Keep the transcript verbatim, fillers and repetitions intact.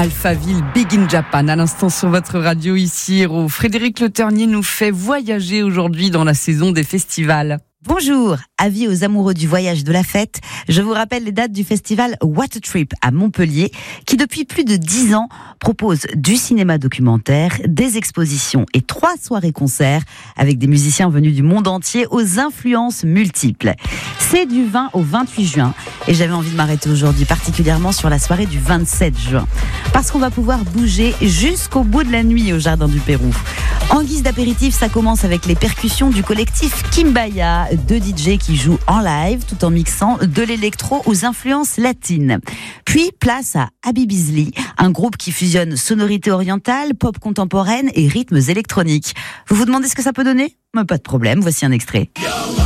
Alphaville, Big in Japan, à l'instant sur votre radio ici, Héros. Frédéric Le Ternier nous fait voyager aujourd'hui dans la saison des festivals. Bonjour, avis aux amoureux du voyage et de la fête. Je vous rappelle les dates du festival What a Trip à Montpellier, qui depuis plus de dix ans propose du cinéma documentaire, des expositions et trois soirées-concerts avec des musiciens venus du monde entier aux influences multiples. C'est du vingt au vingt-huit juin et j'avais envie de m'arrêter aujourd'hui particulièrement sur la soirée du vingt-sept juin. Parce qu'on va pouvoir bouger jusqu'au bout de la nuit au Jardin du Pérou. En guise d'apéritif, ça commence avec les percussions du collectif Kimbaya, deux D J qui jouent en live tout en mixant de l'électro aux influences latines. Puis place à Habibizli, un groupe qui fusionne sonorités orientales, pop contemporaine et rythmes électroniques. Vous vous demandez ce que ça peut donner ? Mais pas de problème, voici un extrait. Yo